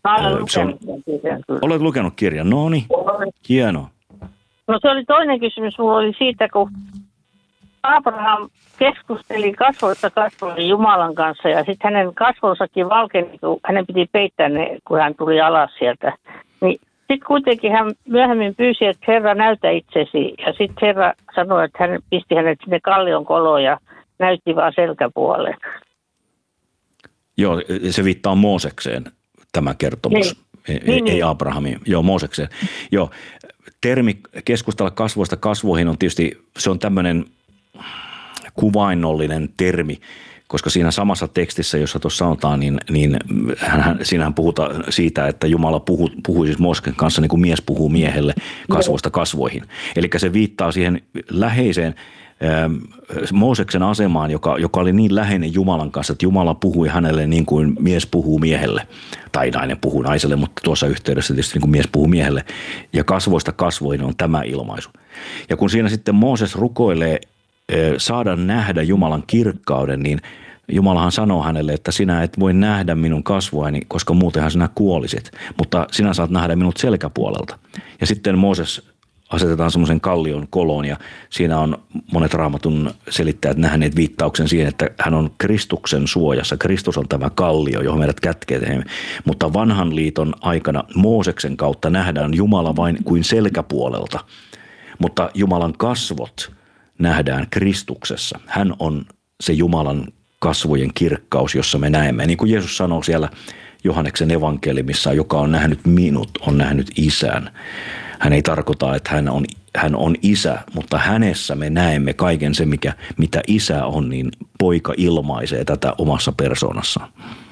Olet lukenut kirjan, no niin, hienoa. No se oli toinen kysymys, mulla oli siitä, kun Abraham keskusteli kasvoista kasvoihin Jumalan kanssa ja sitten hänen kasvonsakin valkeni, kun hänen piti peittää ne, kun hän tuli alas sieltä. Niin sitten kuitenkin hän myöhemmin pyysi, että Herra näytä itsesi ja sitten Herra sanoi, että hän pisti hänet sinne kallion koloon ja näytti vaan selkäpuoleen. Joo, se viittaa Moosekseen tämä kertomus, ei Abrahamiin, joo Moosekseen. Joo, termi keskustella kasvoista kasvoihin on tietysti, se on tämmöinen kuvainnollinen termi, koska siinä samassa tekstissä, jossa tuossa sanotaan, niin siinähän puhutaan siitä, että Jumala puhui siis Mooseksen kanssa niin kuin mies puhuu miehelle kasvoista kasvoihin. Eli se viittaa siihen läheiseen Mooseksen asemaan, joka oli niin läheinen Jumalan kanssa, että Jumala puhui hänelle niin kuin mies puhuu miehelle, tai nainen puhuu naiselle, mutta tuossa yhteydessä tietysti niin kuin mies puhuu miehelle, ja kasvoista kasvoihin on tämä ilmaisu. Ja kun siinä sitten Mooses rukoilee saada nähdä Jumalan kirkkauden, niin Jumalahan sanoo hänelle, että sinä et voi nähdä minun kasvoani, koska muutenhan sinä kuolisit, mutta sinä saat nähdä minut selkäpuolelta. Ja sitten Mooses asetetaan semmoisen kallion koloon ja siinä on monet Raamatun selittäjät nähneet viittauksen siihen, että hän on Kristuksen suojassa. Kristus on tämä kallio, johon meidät kätkee. Mutta vanhan liiton aikana Mooseksen kautta nähdään Jumala vain kuin selkäpuolelta, mutta Jumalan kasvot nähdään Kristuksessa. Hän on se Jumalan kasvojen kirkkaus, jossa me näemme. Niin kuin Jeesus sanoo siellä Johanneksen evankeliumissa, joka on nähnyt minut, on nähnyt Isän. Hän ei tarkoita, että hän on Isä, mutta hänessä me näemme kaiken se, mitä Isä on, niin poika ilmaisee tätä omassa persoonassaan.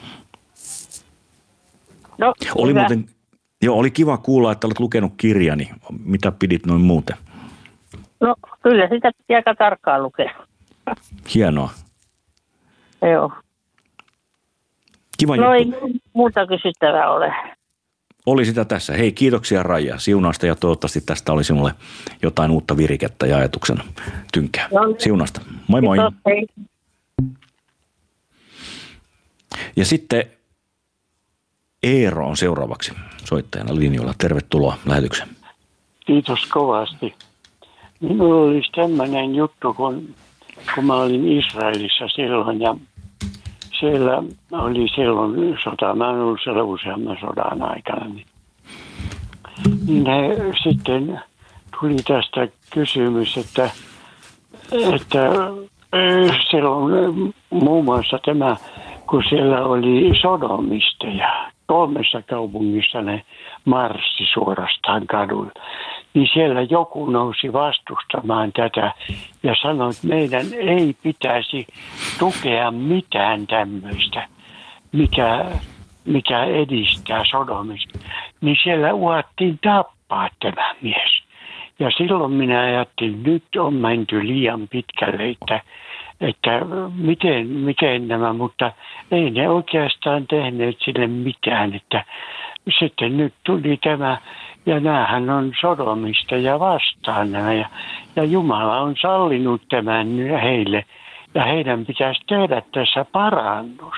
No, oli kiva kuulla, että olet lukenut kirjani. Mitä pidit noin muuten? No kyllä sitä piti aika tarkkaan lukea. Hienoa. Joo. Kiva no juttu. Ei muuta kysyttävää ole. Oli sitä tässä. Hei, kiitoksia Raija siunasta ja toivottavasti tästä oli sinulle jotain uutta virikettä ja ajatuksen tynkää. Siunasta. Moi moi. Kiitos, hei. Ja sitten Eero on seuraavaksi soittajana linjoilla. Tervetuloa lähetykseen. Kiitos kovasti. Minulla olisi tämmöinen juttu, kun mä olin Israelissa silloin ja siellä oli silloin sota. Mä olen ollut siellä useamman sodan aikana. Niin he sitten tuli tästä kysymys, että silloin muun muassa tämä, kun siellä oli sodomisteja, 3 kaupungissa ne marssi suorastaan kadulla. Niin siellä joku nousi vastustamaan tätä ja sanoi, että meidän ei pitäisi tukea mitään tämmöistä, mikä edistää sodomista. Niin siellä uhattiin tappaa tämä mies. Ja silloin minä ajattelin, nyt on menty liian pitkälle, että miten nämä, mutta ei ne oikeastaan tehneet sille mitään, että sitten nyt tuli tämä. Ja näähän on sodomista ja vastaan nämä. Ja Jumala on sallinut tämän heille. Ja heidän pitäisi tehdä tässä parannus.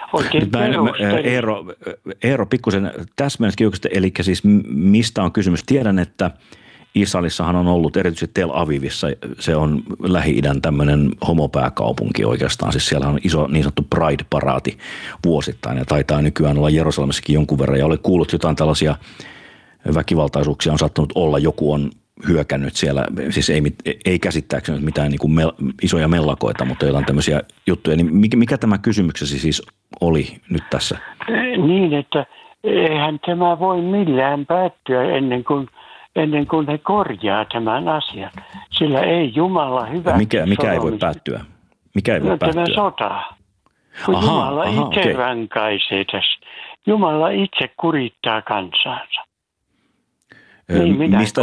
Eero, pikkusen täsmennät eli siis mistä on kysymys? Tiedän, että Israelissahan on ollut erityisesti Tel Avivissa, se on Lähi-idän tämmöinen homopääkaupunki oikeastaan. Siis siellä on iso niin sanottu Pride-paraati vuosittain ja taitaa nykyään olla Jerusalemissakin jonkun verran. Ja olen kuullut jotain tällaisia väkivaltaisuuksia on saattanut olla, joku on hyökännyt siellä, siis ei käsittääkseni mitään niin kuin isoja mellakoita, mutta jotain tämmöisiä juttuja. Niin mikä tämä kysymyksesi siis oli nyt tässä? Niin, että eihän tämä voi millään päättyä ennen kuin he korjaa tämän asian. Sillä ei Jumala hyväksy. Mikä ei voi päättyä? Mikä ei voi päättyä? Tämä sota. Kun Jumala itse rankaisee tässä. Jumala itse kurittaa kansansa. Niin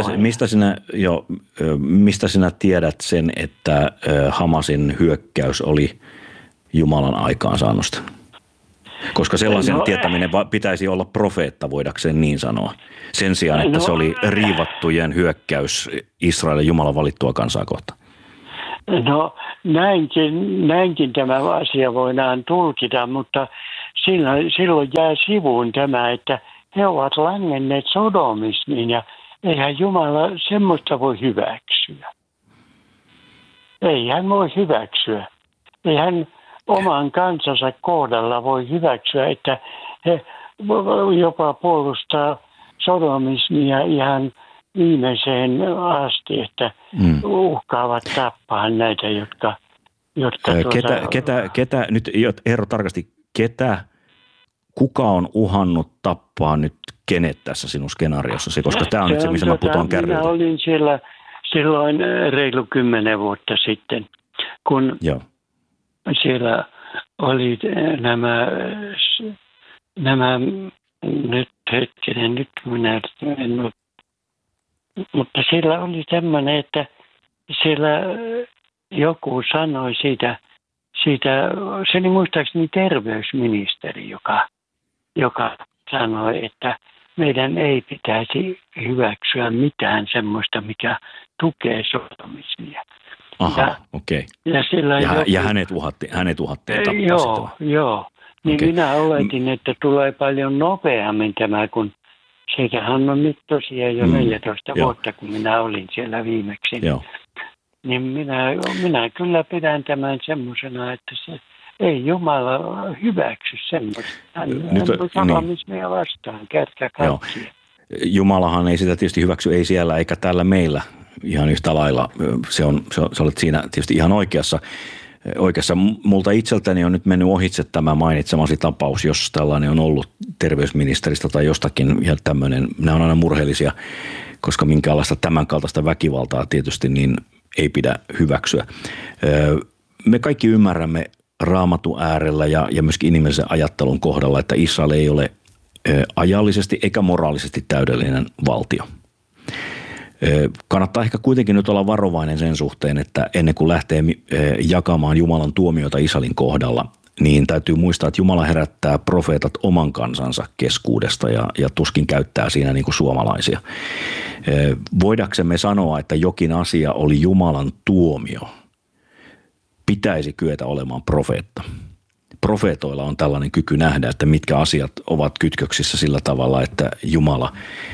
mistä sinä tiedät sen, että Hamasin hyökkäys oli Jumalan aikaansaannosta? Koska sellaisen tietäminen pitäisi olla profeetta, voidakseen niin sanoa. Sen sijaan, että se oli riivattujen hyökkäys Israelin Jumalan valittua kansaa kohtaan. No näinkin tämä asia voidaan tulkita, mutta silloin jää sivuun tämä, että he ovat langenneet sodomismiin ja eihän Jumala semmoista voi hyväksyä. Ei hän voi hyväksyä. Ei hän oman kansansa kohdalla voi hyväksyä, että he jopa puolustaa sodomismia ihan viimeiseen asti, että uhkaavat tappaa näitä, jotka ketä nyt Eero tarkasti, kuka on uhannut tappaa nyt kenet tässä sinun skenaariossasi, koska tämä on nyt se, missä mä putoan kärryiltä. Minä olin siellä silloin reilu 10 vuotta sitten, kun siellä oli nämä nyt minä en ole, mutta siellä oli tämmöinen, että siellä joku sanoi siitä, se oli muistaakseni terveysministeri, joka sanoi, että meidän ei pitäisi hyväksyä mitään semmoista, mikä tukee sodomismia. Aha, okei. Ja hänet uhattiin tappaa. Joo. Niin okay. Minä oletin, että tulee paljon nopeammin tämä, kun siitähän on nyt tosiaan jo 14 vuotta, kun minä olin siellä viimeksi. Joo. Niin minä kyllä pidän tämän semmoisena, että se ei Jumala hyväksy semmoista. Hän salamismia vastaan kerta kaikkiaan. Jumalahan ei sitä tietysti hyväksy, ei siellä eikä täällä meillä ihan yhtä lailla. Se olet siinä tietysti ihan oikeassa. Multa itseltäni on nyt mennyt ohitse tämä mainitsemasi tapaus, jos tällainen on ollut terveysministeristä tai jostakin. Ja tämmöinen, nämä on aina murheellisia, koska minkäänlaista tämän kaltaista väkivaltaa tietysti niin ei pidä hyväksyä. Me kaikki ymmärrämme Raamatun äärellä ja myöskin inhimillisen ajattelun kohdalla, että Israel ei ole ajallisesti eikä moraalisesti täydellinen valtio. Kannattaa ehkä kuitenkin nyt olla varovainen sen suhteen, että ennen kuin lähtee jakamaan Jumalan tuomioita Israelin kohdalla, niin täytyy muistaa, että Jumala herättää profeetat oman kansansa keskuudesta ja tuskin käyttää siinä niin kuin suomalaisia. Voidaksemme sanoa, että jokin asia oli Jumalan tuomio, pitäisi kyetä olemaan profeetta. Profeetoilla on tällainen kyky nähdä, että mitkä asiat ovat kytköksissä sillä tavalla, että Jumala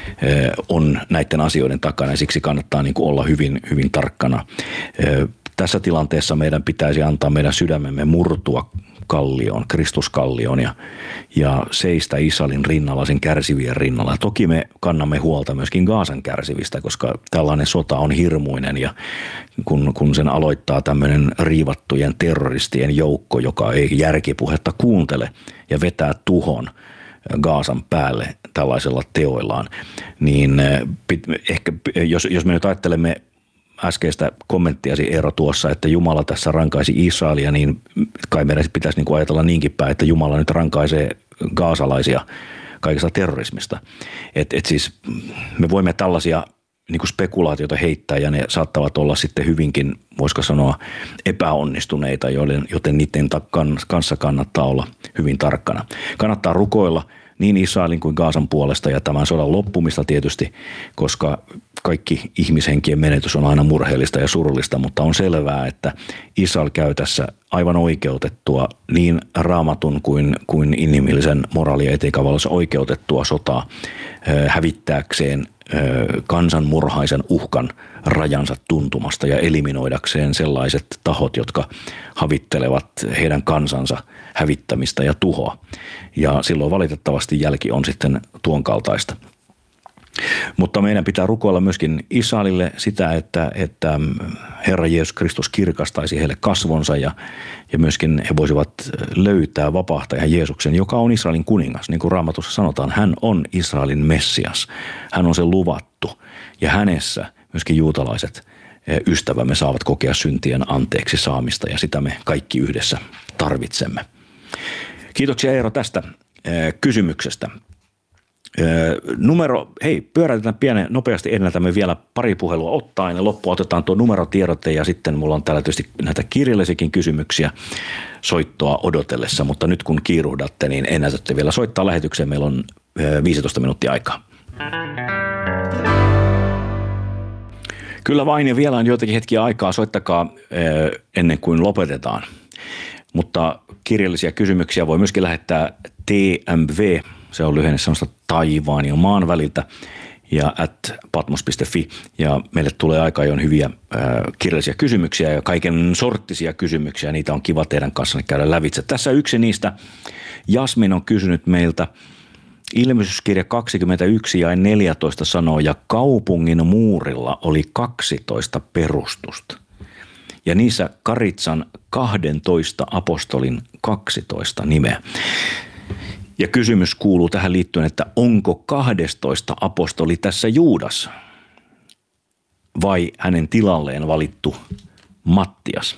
on näiden asioiden takana ja siksi kannattaa niin kuin olla hyvin, hyvin tarkkana. Tässä tilanteessa meidän pitäisi antaa meidän sydämemme murtua kallioon, Kristuskallioon ja seistä Israelin rinnalla, sen kärsivien rinnalla. Ja toki me kannamme huolta myöskin Gaasan kärsivistä, koska tällainen sota on hirmuinen ja kun sen aloittaa tämmöinen riivattujen terroristien joukko, joka ei järkipuhetta kuuntele ja vetää tuhon Gaasan päälle tällaisella teoillaan, niin ehkä jos me nyt ajattelemme äskeistä kommenttiasi Eero tuossa, että Jumala tässä rankaisi Israelia, niin kai meidän pitäisi niin kuin ajatella niinkin päin, että Jumala nyt rankaisee gaasalaisia kaikesta terrorismista. Et siis me voimme tällaisia niin kuin spekulaatioita heittää ja ne saattavat olla sitten hyvinkin, voisiko sanoa, epäonnistuneita, joten niiden kanssa kannattaa olla hyvin tarkkana. Kannattaa rukoilla niin Israelin kuin Gaasan puolesta ja tämän sodan loppumista tietysti, koska kaikki ihmishenkien menetys on aina murheellista ja surullista, mutta on selvää, että Israel käy tässä aivan oikeutettua niin raamatun kuin inhimillisen moraali- ja etiikan valossa oikeutettua sotaa hävittääkseen kansanmurhaisen uhkan rajansa tuntumasta ja eliminoidakseen sellaiset tahot, jotka havittelevat heidän kansansa hävittämistä ja tuhoa. Ja silloin valitettavasti jälki on sitten tuon kaltaista. Mutta meidän pitää rukoilla myöskin Israelille sitä, että Herra Jeesus Kristus kirkastaisi heille kasvonsa ja myöskin he voisivat löytää vapahtajan Jeesuksen, joka on Israelin kuningas. Niin kuin Raamatussa sanotaan, hän on Israelin Messias, hän on se luvattu ja hänessä myöskin juutalaiset ystävämme saavat kokea syntien anteeksi saamista ja sitä me kaikki yhdessä tarvitsemme. Kiitoksia Eero tästä kysymyksestä. Pyöräytetään nopeasti ennältämme vielä pari puhelua ottaen ja loppuun otetaan tuo numerotiedote ja sitten mulla on täällä tietysti näitä kirjallisiakin kysymyksiä soittoa odotellessa, mutta nyt kun kiiruhdatte, niin ennätätte vielä soittaa lähetykseen. Meillä on 15 minuuttia aikaa. Kyllä vain ja vielä on joitakin hetkiä aikaa, soittakaa ennen kuin lopetetaan, mutta kirjallisia kysymyksiä voi myöskin lähettää TMV. Se on lyhenne semmoista taivaan ja maan väliltä ja @patmos.fi ja meille tulee aika ajoin hyviä kirjallisia kysymyksiä ja kaiken sorttisia kysymyksiä. Niitä on kiva teidän kanssanne käydä lävitse. Tässä yksi niistä. Jasmin on kysynyt meiltä. Ilmestyskirja 21 ja 14 sanoo ja kaupungin muurilla oli 12 perustusta. Ja niissä Karitsan 12 apostolin 12 nimeä. Ja kysymys kuuluu tähän liittyen, että onko 12 apostoli tässä Juudas vai hänen tilalleen valittu Mattias?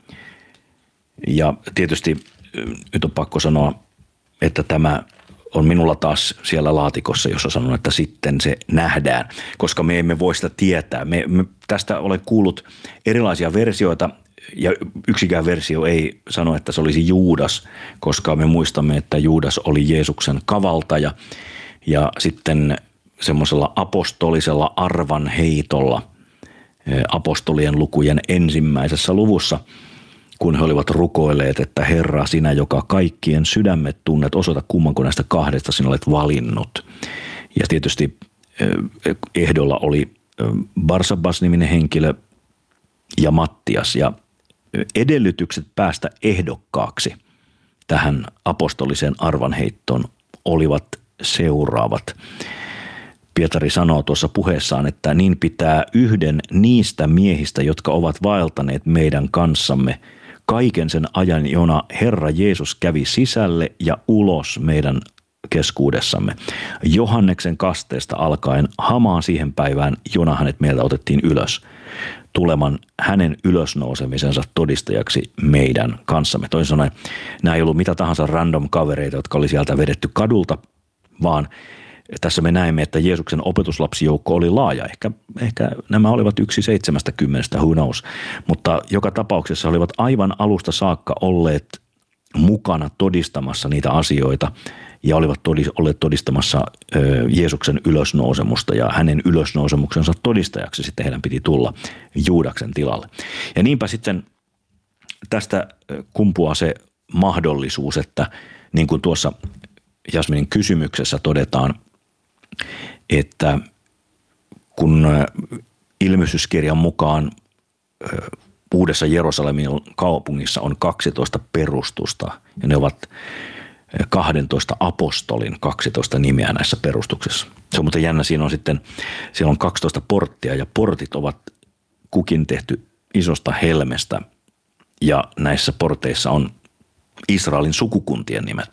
Ja tietysti nyt on pakko sanoa, että tämä on minulla taas siellä laatikossa, jossa sanon, että sitten se nähdään, koska me emme voi sitä tietää. Tästä olen kuullut erilaisia versioita. Ja yksikään versio ei sano, että se olisi Juudas, koska me muistamme, että Juudas oli Jeesuksen kavaltaja ja sitten semmoisella apostolisella arvanheitolla apostolien lukujen ensimmäisessä luvussa, kun he olivat rukoilleet, että Herra, sinä, joka kaikkien sydämet tunnet, osoita kummanko näistä kahdesta sinä olet valinnut. Ja tietysti ehdolla oli Barsabas-niminen henkilö ja Mattias ja edellytykset päästä ehdokkaaksi tähän apostoliseen arvanheittoon olivat seuraavat. Pietari sanoo tuossa puheessaan, että niin pitää yhden niistä miehistä, jotka ovat vaeltaneet meidän kanssamme kaiken sen ajan, jona Herra Jeesus kävi sisälle ja ulos meidän keskuudessamme. Johanneksen kasteesta alkaen hamaan siihen päivään, jona hänet meiltä otettiin ylös, tuleman hänen ylösnousemisensa todistajaksi meidän kanssamme. Toisin sanoen, nämä ei ollut mitä tahansa random kavereita, jotka oli sieltä vedetty kadulta, vaan tässä me näemme, että Jeesuksen opetuslapsijoukko oli laaja. Ehkä nämä olivat 1/70, who knows. Mutta joka tapauksessa olivat aivan alusta saakka olleet mukana todistamassa niitä asioita ja olivat olleet todistamassa Jeesuksen ylösnousemusta ja hänen ylösnousemuksensa todistajaksi sitten heidän piti tulla Juudaksen tilalle. Ja niinpä sitten tästä kumpuaa se mahdollisuus, että niin kuin tuossa Jasminin kysymyksessä todetaan, että kun ilmestyskirjan mukaan Uudessa Jerusalemin kaupungissa on 12 perustusta ja ne ovat 12 apostolin 12 nimeä näissä perustuksissa. Se on muuten jännä, siellä on 12 porttia ja portit ovat kukin tehty isosta helmestä ja näissä porteissa on Israelin sukukuntien nimet.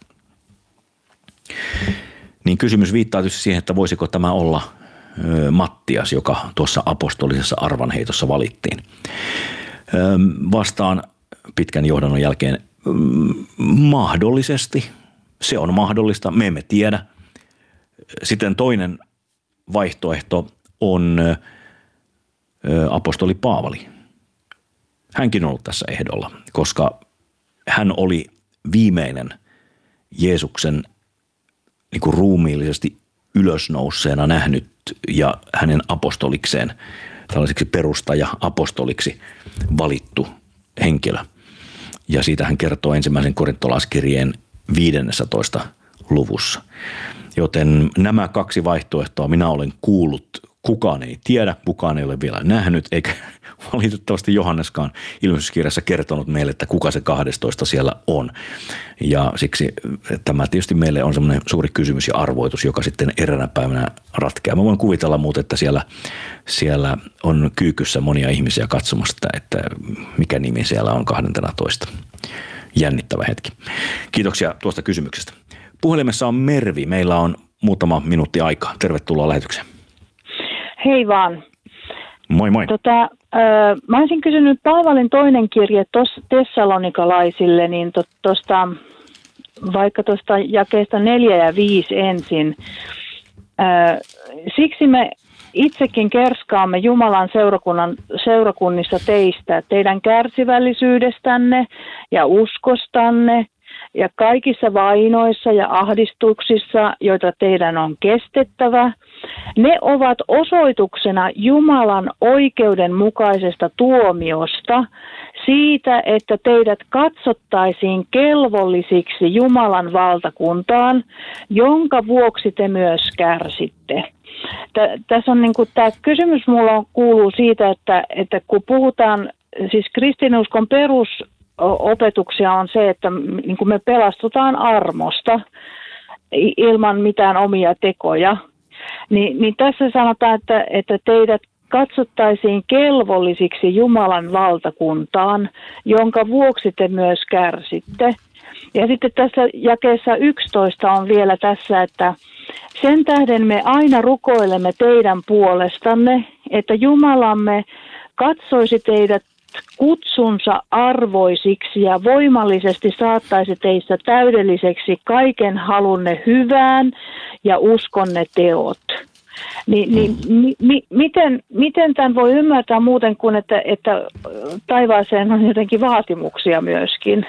Niin kysymys viittaa tietysti siihen, että voisiko tämä olla Mattias, joka tuossa apostolisessa arvanheitossa valittiin. Vastaan pitkän johdannon jälkeen mahdollisesti. Se on mahdollista, me emme tiedä. Sitten toinen vaihtoehto on apostoli Paavali. Hänkin on ollut tässä ehdolla, koska hän oli viimeinen Jeesuksen niin kuin ruumiillisesti ylösnouseena nähnyt ja hänen apostolikseen, tällaiseksi perustaja-apostoliksi valittu henkilö. Ja siitä hän kertoo ensimmäisen korintolaiskirjeen 15. luvussa. Joten nämä kaksi vaihtoehtoa minä olen kuullut. Kukaan ei tiedä, kukaan ei ole vielä nähnyt, eikä valitettavasti Johanneskaan ilmestyskirjassa kertonut meille, että kuka se 12 siellä on. Ja siksi tämä tietysti meille on semmoinen suuri kysymys ja arvoitus, joka sitten eräänä päivänä ratkeaa. Mä voin kuvitella muuten, että siellä on kyykyssä monia ihmisiä katsomassa, että mikä nimi siellä on 12. Jännittävä hetki. Kiitoksia tuosta kysymyksestä. Puhelimessa on Mervi. Meillä on muutama minuutti aikaa. Tervetuloa lähetykseen. Hei vaan. Moi moi. Mä olisin kysynyt Paavalin toinen kirje Tessalonikalaisille, niin tuosta vaikka tuosta jakeesta 4 ja 5 ensin. Siksi me itsekin kerskaamme Jumalan seurakunnissa teistä, teidän kärsivällisyydestänne ja uskostanne ja kaikissa vainoissa ja ahdistuksissa, joita teidän on kestettävä. Ne ovat osoituksena Jumalan oikeudenmukaisesta tuomiosta siitä, että teidät katsottaisiin kelvollisiksi Jumalan valtakuntaan, jonka vuoksi te myös kärsitte. Tässä on tämä kysymys mulla kuuluu siitä, että kun puhutaan, siis kristinuskon perusopetuksia on se, että niin kuin me pelastutaan armosta ilman mitään omia tekoja, niin tässä sanotaan, että teidät katsottaisiin kelvollisiksi Jumalan valtakuntaan, jonka vuoksi te myös kärsitte. Ja sitten tässä jakeessa 11 on vielä tässä, että sen tähden me aina rukoilemme teidän puolestanne, että Jumalamme katsoisi teidät kutsunsa arvoisiksi ja voimallisesti saattaisi teistä täydelliseksi kaiken halunne hyvään ja uskonne teot. Miten tämän voi ymmärtää muuten kuin, että taivaaseen on jotenkin vaatimuksia myöskin?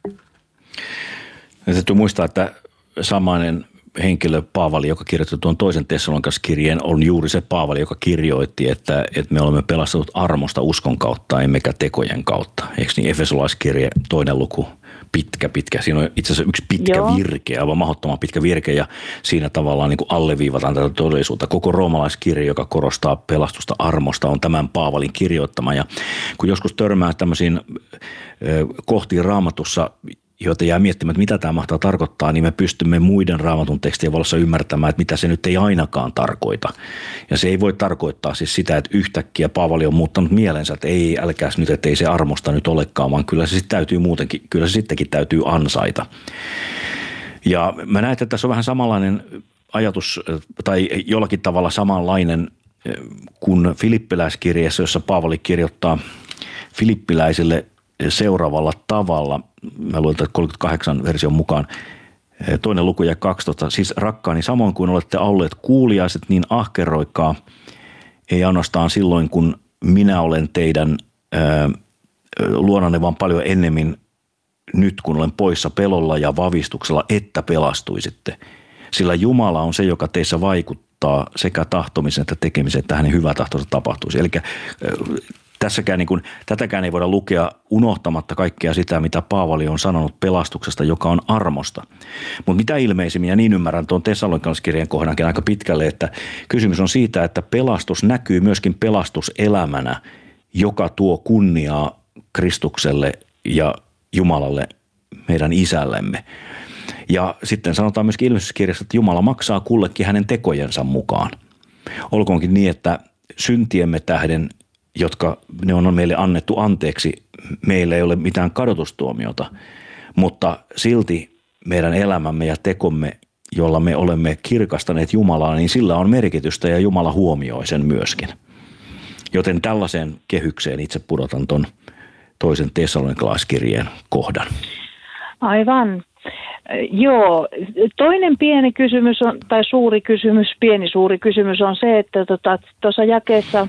Täytyy muistaa, että samainen henkilö Paavali, joka kirjoitti tuon toisen Tessalonikalaiskirjeen, on juuri se Paavali, joka kirjoitti, että me olemme pelastetut armosta uskon kautta, emmekä tekojen kautta. Eikö niin? Efesolaiskirje, 2. luku, pitkä. Siinä on itse asiassa yksi pitkä virke, aivan mahdottoman pitkä virke, ja siinä tavallaan niin kuin alleviivataan tätä todellisuutta. Koko roomalaiskirja, joka korostaa pelastusta armosta, on tämän Paavalin kirjoittama. Ja kun joskus törmää tämmöisiin kohtiin Raamatussa, joita jää miettimään, että mitä tämä mahtaa tarkoittaa, niin me pystymme muiden Raamatun tekstien valossa ymmärtämään, että mitä se nyt ei ainakaan tarkoita. Ja se ei voi tarkoittaa siis sitä, että yhtäkkiä Paavali on muuttanut mielensä, että ei, älkääs nyt, että ei se armosta nyt olekaan, vaan kyllä se sitten täytyy muutenkin, kyllä se sittenkin täytyy ansaita. Ja mä näen, että tässä on vähän samanlainen ajatus, tai jollakin tavalla samanlainen kuin Filippiläiskirjeessä, jossa Paavali kirjoittaa filippiläisille seuraavalla tavalla. Mä luen 38 version mukaan. 2. luku ja 12. Siis rakkaani, samoin kuin olette olleet kuuliaiset, niin ahkeroikaa. Ei ainoastaan silloin, kun minä olen teidän luonanne, vaan paljon ennemmin nyt, kun olen poissa pelolla ja vavistuksella, että pelastuisitte. Sillä Jumala on se, joka teissä vaikuttaa sekä tahtomisen että tekemisen, että hänen hyvä tahtonsa tapahtuisi. Eli tätäkään ei voida lukea unohtamatta kaikkea sitä, mitä Paavali on sanonut pelastuksesta, joka on armosta. Mutta mitä ilmeisimmin, ja niin ymmärrän tuon Tessalonikalaiskirjeen kohdankin aika pitkälle, että kysymys on siitä, että pelastus näkyy myöskin pelastuselämänä, joka tuo kunniaa Kristukselle ja Jumalalle, meidän isällemme. Ja sitten sanotaan myöskin ilmestyskirjassa, että Jumala maksaa kullekin hänen tekojensa mukaan. Olkoonkin niin, että syntiemme tähden, jotka ne on meille annettu anteeksi, meillä ei ole mitään kadotustuomiota, mutta silti meidän elämämme ja tekomme, jolla me olemme kirkastaneet Jumalaa, niin sillä on merkitystä ja Jumala huomioi sen myöskin. Joten tällaiseen kehykseen itse pudotan ton toisen Tessalonikalaiskirjeen kohdan. Aivan. Joo. Toinen pieni kysymys on, tai suuri kysymys on se, että tuossa jakeessa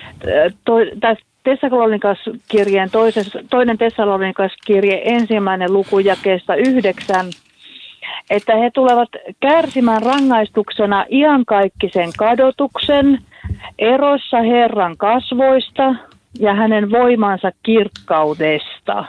Tessalonikalaiskirjeen toinen Tessalonikalaiskirje 1. luku jakeesta 9, että he tulevat kärsimään rangaistuksena iankaikkisen kadotuksen erossa Herran kasvoista ja hänen voimansa kirkkaudesta.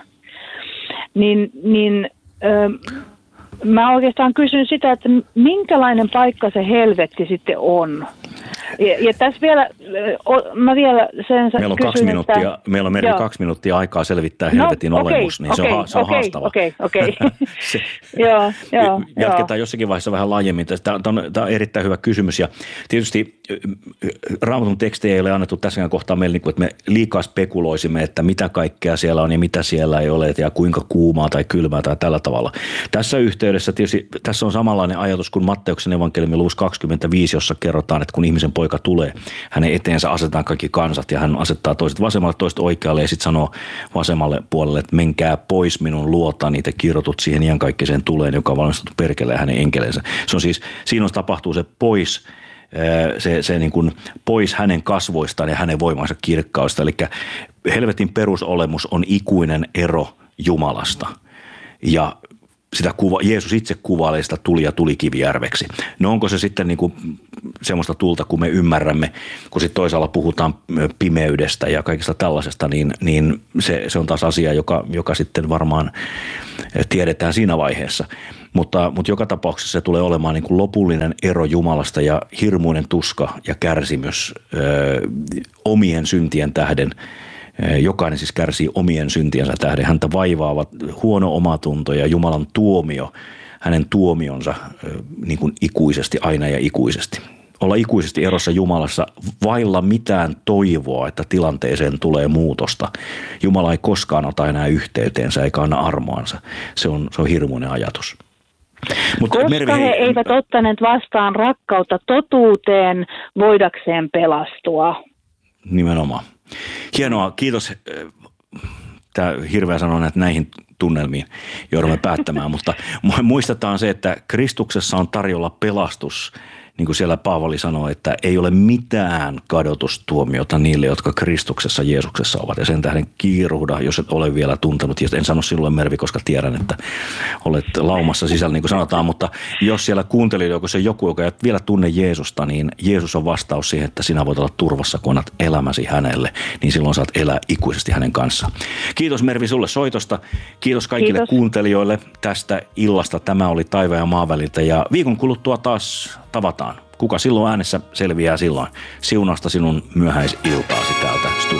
Mä oikeastaan kysyn sitä, että minkälainen paikka se helvetti sitten on. Ja tässä vielä, mä vielä sen meillä on kysyn, 2 minuuttia, meillä on 2 minuuttia aikaa selvittää helvetin olemus, niin se on haastava. Okei. Jatketaan jossakin vaiheessa vähän laajemmin. Tämä on erittäin hyvä kysymys, ja tietysti Raamatun tekstejä ei ole annettu tässäkään kohtaa meille, että me liikaa spekuloisimme, että mitä kaikkea siellä on ja mitä siellä ei ole, ja kuinka kuumaa tai kylmää tai tällä tavalla. Tässä yhteydessä tietysti tässä on samanlainen ajatus kuin Matteuksen evankeliumin luvussa 25, jossa kerrotaan, että kun ihmisen poika joka tulee. Hänen eteensä asetetaan kaikki kansat ja hän asettaa toiset vasemmalle, toiset oikealle ja sitten sanoo vasemmalle puolelle, että menkää pois minun luotani, te kirjoitut siihen iankaikkiseen tuleen, joka on valmistettu perkeleen hänen enkeleensä. Se on siis, siinä tapahtuu se pois, se niin kuin pois hänen kasvoistaan ja hänen voimansa kirkkausta. Eli helvetin perusolemus on ikuinen ero Jumalasta. Ja Jeesus itse kuvailee sitä tuli ja tulikivijärveksi. No onko se sitten niin kuin semmoista tulta, kun me ymmärrämme, kun sitten toisaalla puhutaan pimeydestä ja kaikesta tällaisesta, niin se on taas asia, joka sitten varmaan tiedetään siinä vaiheessa. Mutta joka tapauksessa se tulee olemaan niin kuin lopullinen ero Jumalasta ja hirmuinen tuska ja kärsimys omien syntien tähden. Jokainen siis kärsii omien syntiensä tähden. Häntä vaivaavat huono omatunto ja Jumalan tuomio, hänen tuomionsa niin kuin ikuisesti, aina ja ikuisesti. Olla ikuisesti erossa Jumalassa vailla mitään toivoa, että tilanteeseen tulee muutosta. Jumala ei koskaan ota enää yhteyteensä eikä anna armoansa. Se on hirmuinen ajatus. Koska he eivät ottaneet vastaan rakkautta totuuteen voidakseen pelastua. Nimenomaan. Hienoa, kiitos. Tämä hirveä sanoa näihin tunnelmiin joudumme päättämään, mutta muistetaan se, että Kristuksessa on tarjolla pelastus. Niin kuin siellä Paavali sanoo, että ei ole mitään kadotustuomiota niille, jotka Kristuksessa Jeesuksessa ovat. Ja sen tähden kiiruhda, jos et ole vielä tuntenut. Ja en sano sinulle, Mervi, koska tiedän, että olet laumassa sisällä, niin kuin sanotaan. Mutta jos siellä kuuntelijoilla, kun se joku, joka ei vielä tunne Jeesusta, niin Jeesus on vastaus siihen, että sinä voit olla turvassa, kun annat elämäsi hänelle. Niin silloin saat elää ikuisesti hänen kanssaan. Kiitos, Mervi, sulle soitosta. Kiitos kaikille kuuntelijoille tästä illasta. Tämä oli Taivaan ja maan väliltä. Ja viikon kuluttua taas tavataan. Kuka silloin äänessä selviää silloin. Siunausta sinun myöhäisiltaasi täältä studiosta.